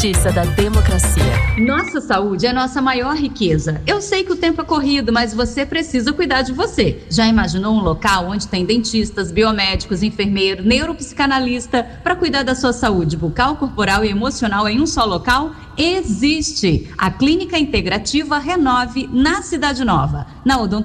justiça da democracia. Nossa saúde é nossa maior riqueza. Eu sei que o tempo é corrido, mas você precisa cuidar de você. Já imaginou um local onde tem dentistas, biomédicos, enfermeiro, neuropsicanalista para cuidar da sua saúde bucal, corporal e emocional em um só local? Existe! A Clínica Integrativa Renove, na Cidade Nova. Na